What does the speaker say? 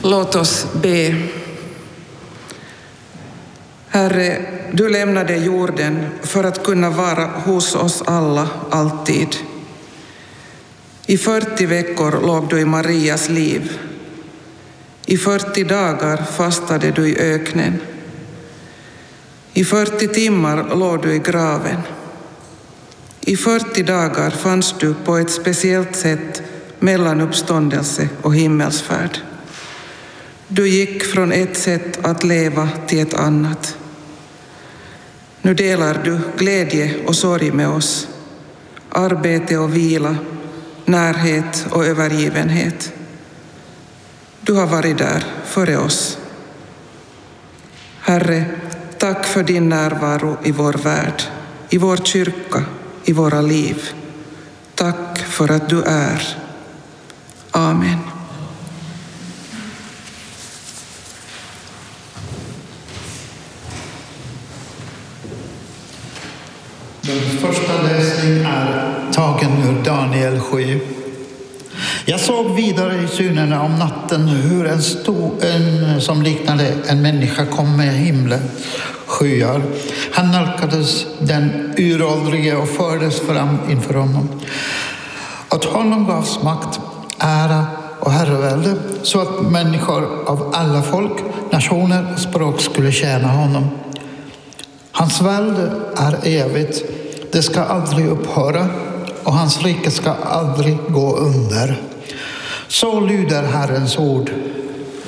Låt oss be. Herre, du lämnade jorden för att kunna vara hos oss alla, alltid. I 40 veckor låg du i Marias liv. I 40 dagar fastade du i öknen. I 40 timmar låg du i graven. I 40 dagar fanns du på ett speciellt sätt mellan uppståndelse och himmelsfärd. Du gick från ett sätt att leva till ett annat. Nu delar du glädje och sorg med oss, arbete och vila, närhet och övergivenhet. Du har varit där före oss. Herre, tack för din närvaro i vår värld, i vår kyrka, i våra liv. Tack för att du är. Amen. Den första läsningen är tagen ur Daniel 7. Jag såg vidare i synerna om natten hur en som liknade en människa kom med himlen skyar. Han nalkades den uråldrige och fördes fram inför honom. Åt honom gavs makt, ära och herravälde så att människor av alla folk, nationer och språk skulle tjäna honom. Hans välde är evigt, det ska aldrig upphöra och hans rike ska aldrig gå under. Så lyder Herrens ord.